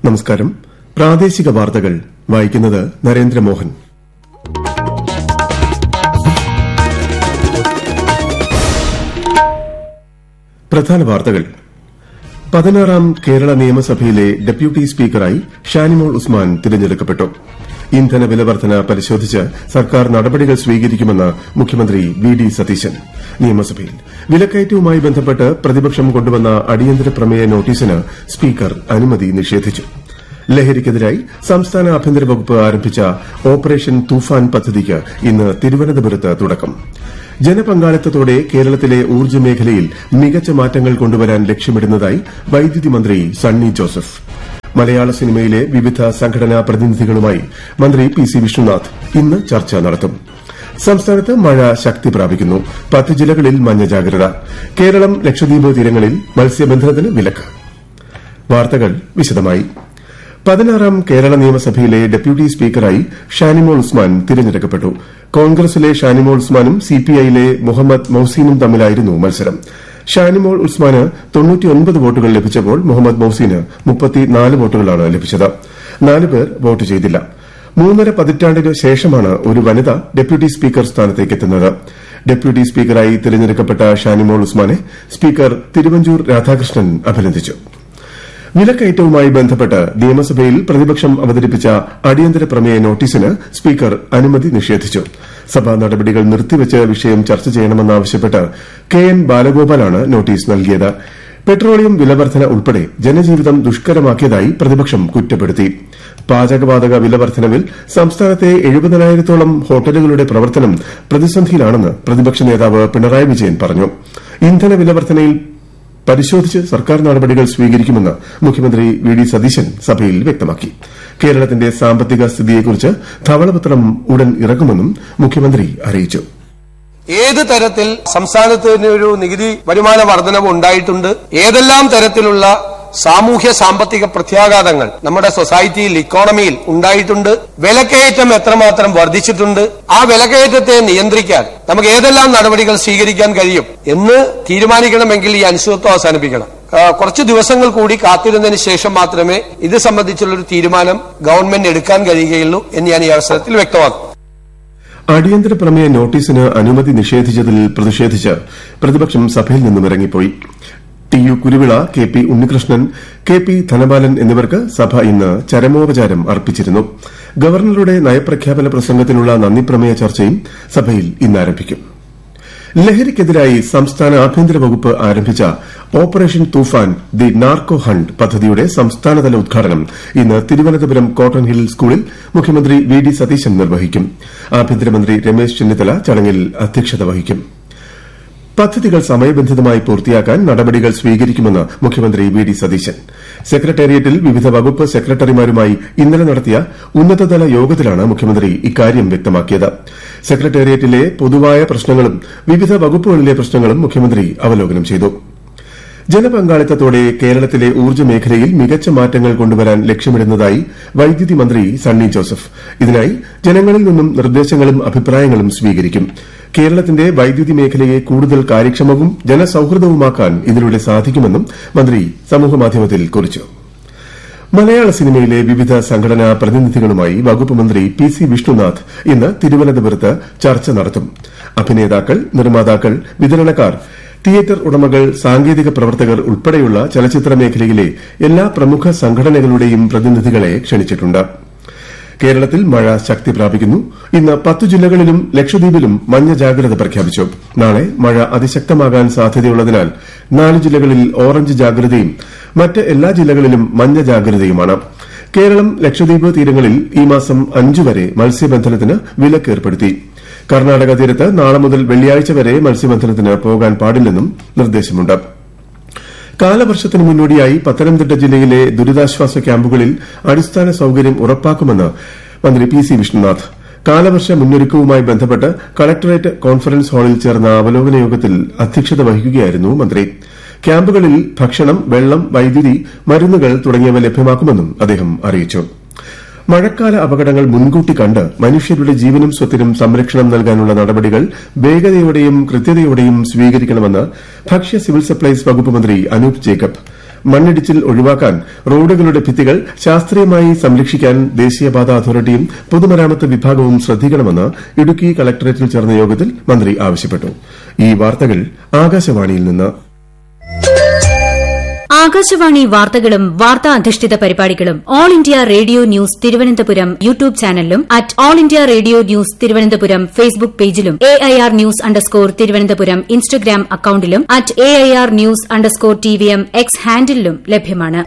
നമസ്കാരം. പ്രാദേശിക വാർത്തകൾ വായിക്കുന്നത് നരേന്ദ്രമോഹൻ. പ്രധാന വാർത്തകൾ. 16ാം കേരള നിയമസഭയിലെ ഡെപ്യൂട്ടി സ്പീക്കറായി ഷാനിമോൾ ഉസ്മാൻ തിരഞ്ഞെടുക്കപ്പെട്ടു. ഇന്ധന വില വർധന പരിശോധിച്ച് സർക്കാർ നടപടികൾ സ്വീകരിക്കുമെന്ന് മുഖ്യമന്ത്രി വി ഡി സതീശൻ. നിയമസഭയിൽ വിലക്കയറ്റവുമായി ബന്ധപ്പെട്ട് പ്രതിപക്ഷം കൊണ്ടുവന്ന അടിയന്തര പ്രമേയ നോട്ടീസിന് സ്പീക്കർ അനുമതി നിഷേധിച്ചു. ലഹരിക്കെതിരായി സംസ്ഥാന ആഭ്യന്തര വകുപ്പ് ആരംഭിച്ച ഓപ്പറേഷൻ തൂഫാൻ പദ്ധതിക്ക് ഇന്ന് തിരുവനന്തപുരത്ത് തുടക്കം. ജനപങ്കാളിത്തത്തോടെ കേരളത്തിലെ ഊർജ്ജ മേഖലയിൽ മികച്ച മാറ്റങ്ങൾ കൊണ്ടുവരാൻ ലക്ഷ്യമിടുന്നതായി വൈദ്യുതി മന്ത്രി സണ്ണി ജോസഫ്. മലയാള സിനിമയിലെ വിവിധ സംഘടനാ പ്രതിനിധികളുമായി മന്ത്രി പി സി വിഷ്ണുനാഥ് ഇന്ന് ചർച്ച നടത്തും. സംസ്ഥാനത്ത് മഴ ശക്തി പ്രാപിക്കുന്നു. 10 ജില്ലകളിൽ മഞ്ഞ ജാഗ്രത. കേരളം ലക്ഷദ്വീപ് തീരങ്ങളിൽ മത്സ്യബന്ധനത്തിന് വിലക്ക്. വാർത്തകൾ വിശദമായി. 16ാം കേരള നിയമസഭയിലെ ഡെപ്യൂട്ടി സ്പീക്കറായി ഷാനിമോൾ ഉസ്മാൻ തിരഞ്ഞെടുക്കപ്പെട്ടു. കോൺഗ്രസിലെ ഷാനിമോൾ ഉസ്മാനും സിപിഐയിലെ മുഹമ്മദ് മൌസീനും തമ്മിലായിരുന്നു മത്സരം. ഷാനിമോൾ ഉസ്മാന് 99 വോട്ടുകൾ ലഭിച്ചപ്പോൾ മുഹമ്മദ് മൌസീന് 34 വോട്ടുകളാണ് ലഭിച്ചത്. 4 പേർ വോട്ട് ചെയ്തില്ല. 3.5 പതിറ്റാണ്ടിന് ശേഷമാണ് ഒരു വനിത ഡെപ്യൂട്ടി സ്പീക്കർ സ്ഥാനത്തേക്കെത്തുന്നത്. ഡെപ്യൂട്ടി സ്പീക്കറായി തിരഞ്ഞെടുക്കപ്പെട്ട ഷാനിമോൾ ഉസ്മാനെ സ്പീക്കർ തിരുവഞ്ചൂർ രാധാകൃഷ്ണൻ അഭിനന്ദിച്ചു. വിലക്കയറ്റവുമായി ബന്ധപ്പെട്ട് നിയമസഭയിൽ പ്രതിപക്ഷം അവതരിപ്പിച്ച അടിയന്തര പ്രമേയ നോട്ടീസിന് സ്പീക്കർ അനുമതി നിഷേധിച്ചു. സഭാ നടപടികൾ നിർത്തിവച്ച് വിഷയം ചർച്ച ചെയ്യണമെന്നാവശ്യപ്പെട്ട് കെ എൻ ബാലഗോപാലാണ് നോട്ടീസ് നൽകിയത്. പെട്രോളിയം വിലവർധന ഉൾപ്പെടെ ജനജീവിതം ദുഷ്കരമാക്കിയതായി പ്രതിപക്ഷം കുറ്റപ്പെടുത്തി. പാചകവാതക വിലവർധനവിൽ സംസ്ഥാനത്തെ 70,000-ഓളം ഹോട്ടലുകളുടെ പ്രവർത്തനം പ്രതിസന്ധിയിലാണെന്ന് പ്രതിപക്ഷ നേതാവ് പിണറായി വിജയൻ പറഞ്ഞു. ഇന്ധന വിലവർധനയിൽ പരിശോധിച്ച് സർക്കാർ നടപടികൾ സ്വീകരിക്കുമെന്ന് മുഖ്യമന്ത്രി വി ഡി സതീശൻ സഭയിൽ വ്യക്തമാക്കി. കേരളത്തിന്റെ സാമ്പത്തിക സ്ഥിതിയെക്കുറിച്ച് ധവളപത്രം ഉടൻ ഇറക്കുമെന്നും മുഖ്യമന്ത്രി അറിയിച്ചു. ഏത് തരത്തിൽ സംസ്ഥാനത്തിന് ഒരു നികുതി വരുമാന വർധനവ് ഉണ്ടായിട്ടുണ്ട്, ഏതെല്ലാം തരത്തിലുള്ള സാമൂഹ്യ സാമ്പത്തിക പ്രത്യാഘാതങ്ങൾ നമ്മുടെ സൊസൈറ്റിയിൽ ഇക്കോണമിയിൽ ഉണ്ടായിട്ടുണ്ട്, വിലക്കയറ്റം എത്രമാത്രം വർദ്ധിച്ചിട്ടുണ്ട്, ആ വിലക്കയറ്റത്തെ നിയന്ത്രിക്കാൻ നമുക്ക് ഏതെല്ലാം നടപടികൾ സ്വീകരിക്കാൻ കഴിയും എന്ന് തീരുമാനിക്കണമെങ്കിൽ ഈ അനിശ്ചിതത്വം അവസാനിപ്പിക്കണം. കുറച്ച് ദിവസങ്ങൾ കൂടി കാത്തിരുന്നതിന് ശേഷം മാത്രമേ ഇത് സംബന്ധിച്ചുള്ളൊരു തീരുമാനം ഗവൺമെന്റ് എടുക്കാൻ കഴിയുകയുള്ളൂ എന്ന് ഞാൻ ഈ അവസരത്തിൽ വ്യക്തമാക്കും. അടിയന്തര പ്രമേയ നോട്ടീസിന് അനുമതി നിഷേധിച്ചതിൽ പ്രതിഷേധിച്ച് പ്രതിപക്ഷം സഭയിൽ നിന്നും ഇറങ്ങിപ്പോയി. T U Kuruvila, K P Unnikrishnan, K P Dhanapalan എന്നിവർക്ക് സഭ ഇന്ന് ചരമോപചാരം അർപ്പിച്ചിരുന്നു. ഗവർണറുടെ നയപ്രഖ്യാപന പ്രസംഗത്തിനുള്ള നന്ദിപ്രമേയ ചർച്ചയും സഭയിൽ ഇന്ന് ആരംഭിക്കും. ലഹരിക്കെതിരായി സംസ്ഥാന ആഭ്യന്തര വകുപ്പ് ആരംഭിച്ച operation Toofan the narco hunt പദ്ധതിയുടെ സംസ്ഥാനതല ഉദ്ഘാടനം ഇന്ന് തിരുവനന്തപുരം കോട്ടൺ ഹിൽ സ്കൂളിൽ മുഖ്യമന്ത്രി വി ഡി സതീശൻ നിർവഹിക്കും. ആഭ്യന്തരമന്ത്രി രമേശ് ചെന്നിത്തല ചടങ്ങിൽ അധ്യക്ഷത വഹിക്കും. പദ്ധതികൾ സമയബന്ധിതമായി പൂർത്തിയാക്കാൻ നടപടികൾ സ്വീകരിക്കുമെന്ന് മുഖ്യമന്ത്രി വി ഡി സതീശൻ സെക്രട്ടേറിയറ്റിൽ വിവിധ വകുപ്പ് സെക്രട്ടറിമാരുമായി ഇന്നലെ നടത്തിയ ഉന്നതതല യോഗത്തിലാണ് മുഖ്യമന്ത്രി ഇക്കാര്യം വ്യക്തമാക്കിയത്. സെക്രട്ടേറിയറ്റിലെ പൊതുവായ പ്രശ്നങ്ങളും വിവിധ വകുപ്പുകളിലെ പ്രശ്നങ്ങളും മുഖ്യമന്ത്രി അവലോകനം ചെയ്തു. ജനപങ്കാളിത്തത്തോടെ കേരളത്തിലെ ഊർജ്ജ മേഖലയിൽ മികച്ച മാറ്റങ്ങൾ കൊണ്ടുവരാൻ ലക്ഷ്യമിടുന്നതായി വൈദ്യുതി മന്ത്രി സണ്ണി ജോസഫ്. ഇതിനായി ജനങ്ങളിൽ നിന്നും നിർദ്ദേശങ്ങളും അഭിപ്രായങ്ങളും സ്വീകരിക്കും. കേരളത്തിന്റെ വൈദ്യുതി മേഖലയെ കൂടുതൽ കാര്യക്ഷമവും ജനസൌഹൃദവുമാക്കാൻ ഇതിലൂടെ സാധിക്കുമെന്നും മന്ത്രി സമൂഹമാധ്യമത്തിൽ കുറിച്ചു. മലയാള സിനിമയിലെ വിവിധ സംഘടനാ പ്രതിനിധികളുമായി വകുപ്പ് മന്ത്രി പി സി വിഷ്ണുനാഥ് ഇന്ന് തിരുവനന്തപുരത്ത് ചർച്ച നടത്തും. അഭിനേതാക്കൾ, നിർമ്മാതാക്കൾ, വിതരണക്കാർ, തിയേറ്റർ ഉടമകൾ, സാങ്കേതിക പ്രവർത്തകർ ഉൾപ്പെടെയുള്ള ചലച്ചിത്ര മേഖലയിലെ എല്ലാ പ്രമുഖ സംഘടനകളുടെയും പ്രതിനിധികളെ ക്ഷണിച്ചിട്ടുണ്ട്. കേരളത്തിൽ മഴ ശക്തി പ്രാപിക്കുന്നു. ഇന്ന് 10 ജില്ലകളിലും ലക്ഷദ്വീപിലും മഞ്ഞ ജാഗ്രത പ്രഖ്യാപിച്ചു. നാളെ മഴ അതിശക്തമാകാൻ സാധ്യതയുള്ളതിനാൽ 4 ജില്ലകളിൽ ഓറഞ്ച് ജാഗ്രതയും മറ്റ് എല്ലാ ജില്ലകളിലും മഞ്ഞ ജാഗ്രതയുമാണ്. കേരളം ലക്ഷദ്വീപ് തീരങ്ങളിൽ ഈ മാസം 5 വരെ മത്സ്യബന്ധനത്തിന് വിലക്ക് ഏർപ്പെടുത്തി. കർണാടക തീരത്ത് നാളെ മുതൽ വെള്ളിയാഴ്ച വരെ മത്സ്യബന്ധനത്തിന് പോകാൻ പാടില്ലെന്നും നിർദ്ദേശമുണ്ട്. കാലവർഷത്തിന് മുന്നോടിയായി പത്തനംതിട്ട ജില്ലയിലെ ദുരിതാശ്വാസ ക്യാമ്പുകളിൽ അടിസ്ഥാന സൌകര്യം ഉറപ്പാക്കുമെന്ന് മന്ത്രി പി സി വിഷ്ണുനാഥ്. കാലവർഷ മുന്നൊരുക്കവുമായി ബന്ധപ്പെട്ട് കളക്ടറേറ്റ് കോൺഫറൻസ് ഹാളിൽ ചേർന്ന അവലോകന യോഗത്തിൽ അധ്യക്ഷത വഹിക്കുകയായിരുന്നു മന്ത്രി. ക്യാമ്പുകളിൽ ഭക്ഷണം, വെള്ളം, വൈദ്യുതി, മരുന്നുകൾ തുടങ്ങിയവ ലഭ്യമാക്കുമെന്നും അദ്ദേഹം അറിയിച്ചു. മഴക്കാല അപകടങ്ങൾ മുൻകൂട്ടി കണ്ട് മനുഷ്യരുടെ ജീവനും സ്വത്തിനും സംരക്ഷണം നൽകാനുള്ള നടപടികൾ വേഗതയോടെയും കൃത്യതയോടെയും സ്വീകരിക്കണമെന്ന് ഭക്ഷ്യ സിവിൽ സപ്ലൈസ് വകുപ്പ് മന്ത്രി അനൂപ് ജേക്കബ് മണ്ണിടിച്ചിൽ ഒഴിവാക്കാൻ റോഡുകളുടെ ഭിത്തികൾ ശാസ്ത്രീയമായി സംരക്ഷിക്കാൻ ദേശീയപാത അതോറിറ്റിയും പൊതുമരാമത്ത് വിഭാഗവും ശ്രദ്ധിക്കണമെന്ന് ഇടുക്കി കളക്ടറേറ്റിൽ ചേർന്ന യോഗത്തിൽ മന്ത്രി ആവശ്യപ്പെട്ടു. ഈ വാർത്തകൾ ആകാശവാണിയിൽ നിന്ന്. ആകാശവാണി വാർത്തകളും വാർത്താ അധിഷ്ഠിത പരിപാടികളും all India radio news Thiruvananthapuram YouTube ചാനലിലും at all India radio news Thiruvananthapuram Facebook പേജിലും AIR ന്യൂസ് _ ഇൻസ്റ്റഗ്രാം അക്കൌണ്ടിലും അറ്റ് AIR ന്യൂസ് _ X ഹാൻഡിലും ലഭ്യമാണ്.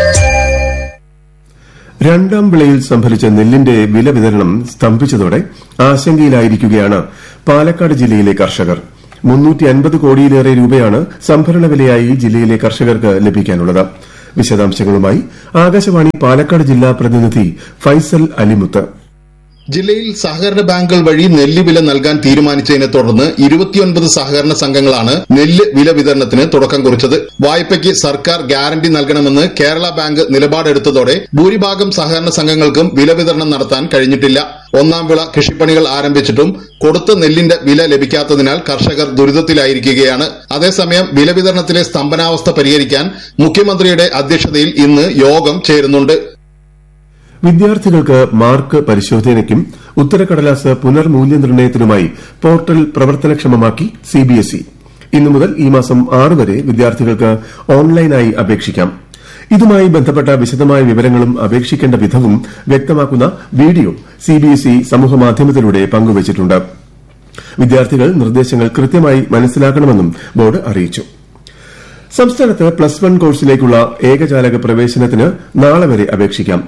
രണ്ടാം വിളയിൽ സംഭരിച്ച നെല്ലിന്റെ വില വിതരണം സ്തംഭിച്ചതോടെ ആശങ്കയിലായിരിക്കുകയാണ് പാലക്കാട് ജില്ലയിലെ കർഷകർ. 350 കോടിയിലേറെ രൂപയാണ് സംഭരണ വിലയായി ജില്ലയിലെ കർഷകർക്ക് ലഭിക്കാനുള്ളത്. വിശദാംശങ്ങളുമായി ആകാശവാണി പാലക്കാട് ജില്ലാ പ്രതിനിധി ഫൈസൽ അലിമുത്ത്. ജില്ലയിൽ സഹകരണ ബാങ്കുകൾ വഴി നെല്ല് വില നൽകാൻ തീരുമാനിച്ചതിനെ തുടർന്ന് 29 സഹകരണ സംഘങ്ങളാണ് നെല്ല് വില വിതരണത്തിന് തുടക്കം കുറിച്ചത്. വായ്പയ്ക്ക് സർക്കാർ ഗ്യാരണ്ടി നൽകണമെന്ന് കേരള ബാങ്ക് നിലപാടെടുത്തതോടെ ഭൂരിഭാഗം സഹകരണ സംഘങ്ങൾക്കും വില വിതരണം നടത്താൻ കഴിഞ്ഞിട്ടില്ല. ഒന്നാം വിള കൃഷിപ്പണികൾ ആരംഭിച്ചിട്ടും കൊടുത്ത നെല്ലിന്റെ വില ലഭിക്കാത്തതിനാൽ കർഷകർ ദുരിതത്തിലായിരിക്കുകയാണ്. അതേസമയം വില വിതരണത്തിലെ സ്തംഭനാവസ്ഥ പരിഹരിക്കാൻ മുഖ്യമന്ത്രിയുടെ അധ്യക്ഷതയിൽ ഇന്ന് യോഗം ചേരുന്നുണ്ട്. വിദ്യാർത്ഥികൾക്ക് മാർക്ക് പരിശോധനയ്ക്കും ഉത്തരക്കടലാസ് പുനർമൂല്യനിർണ്ണയത്തിനുമായി പോർട്ടൽ പ്രവർത്തനക്ഷമമാക്കി CBSE. ഇന്നു മുതൽ ഈ മാസം 6 വരെ വിദ്യാർത്ഥികൾക്ക് ഓൺലൈനായി അപേക്ഷിക്കാം. ഇതുമായി ബന്ധപ്പെട്ട വിശദമായ വിവരങ്ങളും അപേക്ഷിക്കേണ്ട വിധവും വ്യക്തമാക്കുന്ന വീഡിയോ CBSE സമൂഹമാധ്യമത്തിലൂടെ പങ്കുവച്ചിട്ടുണ്ട്. വിദ്യാർത്ഥികൾ നിർദ്ദേശങ്ങൾ കൃത്യമായി മനസ്സിലാക്കണമെന്നും ബോർഡ് അറിയിച്ചു. സംസ്ഥാനത്ത് +1 കോഴ്സിലേക്കുള്ള ഏകജാലക പ്രവേശനത്തിന് നാളെ വരെ അപേക്ഷിക്കാം.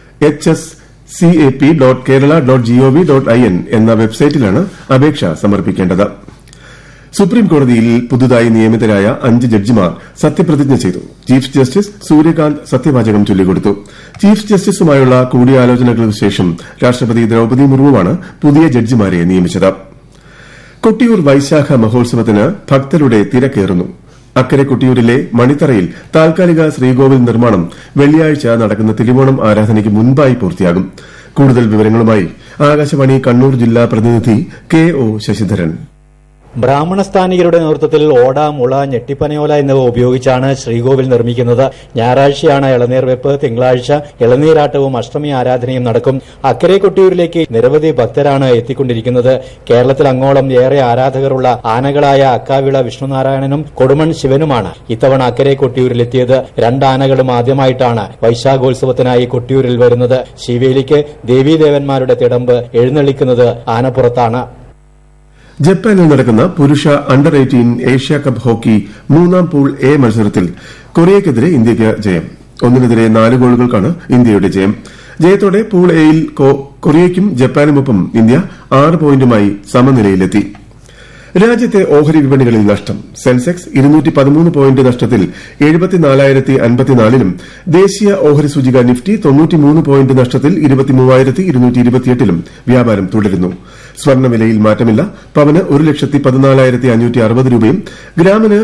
hscap.kerala.gov.in എന്ന വെബ്സൈറ്റിലാണ് അപേക്ഷ സമർപ്പിക്കേണ്ടത്. സുപ്രീംകോടതിയിൽ പുതുതായി നിയമിതരായ 5 ജഡ്ജിമാർ സത്യപ്രതിജ്ഞ ചെയ്തു. ചീഫ് ജസ്റ്റിസ് സൂര്യകാന്ത് സത്യവാചകം ചൊല്ലിക്കൊടുത്തു. ചീഫ് ജസ്റ്റിസുമായുള്ള കൂടിയാലോചനകൾക്ക് ശേഷം രാഷ്ട്രപതി ദ്രൌപദി മുർമുവാണ് പുതിയ ജഡ്ജിമാരെ നിയമിച്ചത്. കൊട്ടിയൂർ വൈശാഖ മഹോത്സവത്തിന് ഭക്തരുടെ തിരക്കേറുന്നു. അക്കരെ കൊട്ടിയൂരിലെ മണിത്തറയിൽ താൽക്കാലിക ശ്രീകോവിൽ നിർമ്മാണം വെള്ളിയാഴ്ച നടക്കുന്ന തിരുവോണം ആരാധനയ്ക്ക് മുൻപായി പൂർത്തിയാകും. കൂടുതൽ വിവരങ്ങളുമായി ആകാശവാണി കണ്ണൂർ ജില്ലാ പ്രതിനിധി KO ശശിധരൻ. ബ്രാഹ്മണ സ്ഥാനികരുടെ നേതൃത്വത്തിൽ ഓട, മുള, ഞെട്ടിപ്പനയോല എന്നിവ ഉപയോഗിച്ചാണ് ശ്രീകോവിൽ നിർമ്മിക്കുന്നത്. ഞായറാഴ്ചയാണ് ഇളനീർ വെപ്പ്, തിങ്കളാഴ്ച ഇളനീരാട്ടവും അഷ്ടമി ആരാധനയും നടക്കും. അക്കരെ കൊട്ടിയൂരിലേക്ക് നിരവധി ഭക്തരാണ് എത്തിക്കൊണ്ടിരിക്കുന്നത്. കേരളത്തിൽ അങ്ങോളം ഏറെ ആരാധകരുള്ള ആനകളായ അക്കാവിള വിഷ്ണുനാരായണനും കൊടുമൺ ശിവനുമാണ് ഇത്തവണ അക്കരെ കൊട്ടിയൂരിലെത്തിയത്. 2 ആനകളും ആദ്യമായിട്ടാണ് വൈശാഖോത്സവത്തിനായി കൊട്ടിയൂരിൽ വരുന്നത്. ശിവേലിക്ക് ദേവീദേവന്മാരുടെ തിടമ്പ് എഴുന്നള്ളിക്കുന്നത് ആനപ്പുറത്താണ്. ജപ്പാനിൽ നടക്കുന്ന പുരുഷ under 18 Asia cup hockey 3ാം pool A മത്സരത്തിൽ കൊറിയയ്ക്കെതിരെ ഇന്ത്യയ്ക്ക് ജയം. 1-നെതിരെ 4 ഗോളുകൾക്കാണ് ഇന്ത്യയുടെ ജയം. ജയത്തോടെ പൂൾ എയിൽ കൊറിയയ്ക്കും ജപ്പാനുമൊപ്പം ഇന്ത്യ 6 പോയിന്റുമായി സമനിലയിലെത്തി. രാജ്യത്തെ ഓഹരി വിപണികളിൽ നഷ്ടം. സെൻസെക്സ് 213 പോയിന്റ് നഷ്ടത്തിൽ 74,054-ലും ദേശീയ ഓഹരി സൂചിക നിഫ്റ്റി 93 പോയിന്റ് നഷ്ടത്തിൽ 23,228-ലും വ്യാപാരം തുടരുന്നു. സ്വർണ്ണവിലയിൽ മാറ്റമില്ല. പവന് 1,14,560 രൂപയും ഗ്രാമിന്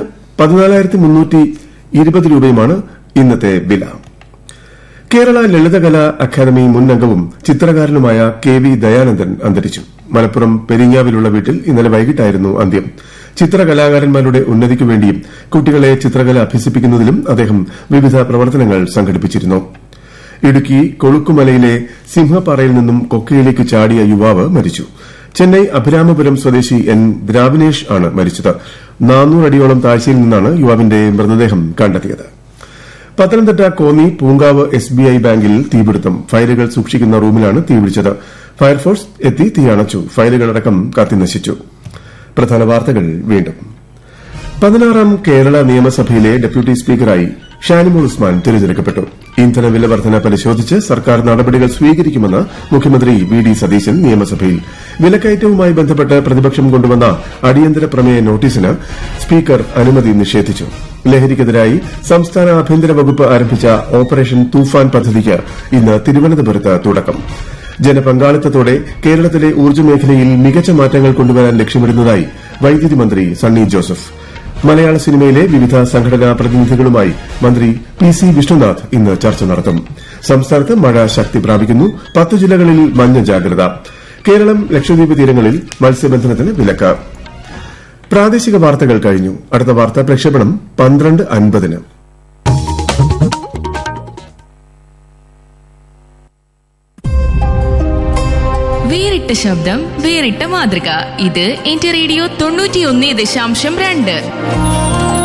14,320 രൂപയുമാണ് ഇന്നത്തെ വില. കേരള ലളിതകലാ അക്കാദമി മുൻ അംഗവും ചിത്രകാരനുമായ KV ദയാനന്ദൻ അന്തരിച്ചു. മലപ്പുറം പെരിങ്ങാവിലുള്ള വീട്ടിൽ ഇന്നലെ വൈകിട്ടായിരുന്നു അന്ത്യം. ചിത്രകലാകാരന്മാരുടെ ഉന്നതിക്കുവേണ്ടിയും കുട്ടികളെ ചിത്രകല അഭ്യസിപ്പിക്കുന്നതിലും അദ്ദേഹം വിവിധ പ്രവർത്തനങ്ങൾ സംഘടിപ്പിച്ചിരുന്നു. ഇടുക്കി കൊളുക്കുമലയിലെ സിംഹപ്പാറയിൽ നിന്നും കൊക്കയിലേക്ക് ചാടിയ യുവാവ് മരിച്ചു. ചെന്നൈ അഭിരാമപുരം സ്വദേശി N ദ്രാവിനേഷ് ആണ് മരിച്ചത്. 400 അടിയോളം താഴ്ചയിൽ നിന്നാണ് യുവാവിന്റെ മൃതദേഹം കണ്ടെത്തിയത്. പത്തനംതിട്ട കോന്നി പൂങ്കാവ് SBI ബാങ്കിൽ തീപിടുത്തം. ഫയലുകൾ സൂക്ഷിക്കുന്ന റൂമിലാണ് തീപിടിച്ചത്. ഫയർഫോഴ്സ് എത്തി തീയണച്ചു. ഫയലുകളടക്കം കത്തിനശിച്ചു. പ്രധാന വാർത്തകൾ വീണ്ടും. 16ാം കേരള നിയമസഭയിലെ ഡെപ്യൂട്ടി സ്പീക്കറായി ഷാനിമോൾ ഉസ്മാൻ തിരഞ്ഞെടുക്കപ്പെട്ടു. ഇന്ധനവില വർധന പരിശോധിച്ച് സർക്കാർ നടപടികൾ സ്വീകരിക്കുമെന്ന് മുഖ്യമന്ത്രി VD സതീശൻ നിയമസഭയിൽ. വിലക്കയറ്റവുമായി ബന്ധപ്പെട്ട് പ്രതിപക്ഷം കൊണ്ടുവന്ന അടിയന്തര പ്രമേയ നോട്ടീസിന് സ്പീക്കർ അനുമതി നിഷേധിച്ചു. ലഹരിക്കെതിരായി സംസ്ഥാന ആഭ്യന്തര വകുപ്പ് ആരംഭിച്ച ഓപ്പറേഷൻ തൂഫാൻ പദ്ധതിക്ക് ഇന്ന് തിരുവനന്തപുരത്ത് തുടക്കം. ജനപങ്കാളിത്തത്തോടെ കേരളത്തിലെ ഊർജ്ജ മേഖലയിൽ മികച്ച മാറ്റങ്ങൾ കൊണ്ടുവരാൻ ലക്ഷ്യമിടുന്നതായി വൈദ്യുതി മന്ത്രി സണ്ണി ജോസഫ്. മലയാള സിനിമയിലെ വിവിധ സംഘടനാ പ്രതിനിധികളുമായി മന്ത്രി PC വിഷ്ണുനാഥ് ഇന്ന് ചർച്ച നടത്തും. സംസ്ഥാനത്ത് മഴ ശക്തി പ്രാപിക്കുന്നു. 10 ജില്ലകളിൽ മഞ്ഞ ജാഗ്രത. കേരളം ലക്ഷദ്വീപ് തീരങ്ങളിൽ മത്സ്യബന്ധനത്തിന് വിലക്ക്. പ്രാദേശിക വാർത്തകൾ കഴിഞ്ഞു. അടുത്ത വാർത്താ പ്രക്ഷേപണം 12:50-ന്. വേറിട്ട ശബ്ദം, വേറിട്ട മാതൃക. ഇത് എന്റെ റേഡിയോ 91.2.